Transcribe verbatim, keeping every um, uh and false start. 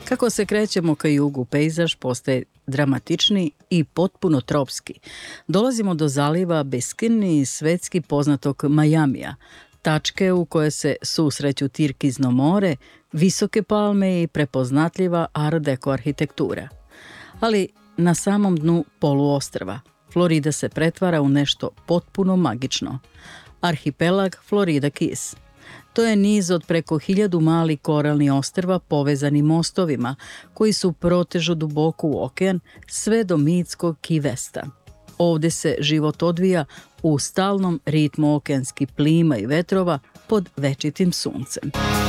Kako se krećemo ka jugu, pejzaž postaje dramatični i potpuno tropski. Dolazimo do zaliva Biscayne i svetski poznatog Majamija, tačke u koje se susreću Tirkizno more, visoke palme i prepoznatljiva art deco arhitektura. Ali na samom dnu poluostrva Florida se pretvara u nešto potpuno magično. Arhipelag Florida Keys. To je niz od preko hiljadu malih koralnih ostrva povezani mostovima koji su protežu duboko u okean sve do mitskog Key Westa. Ovdje se život odvija u stalnom ritmu okeanskih plima i vetrova pod večitim suncem.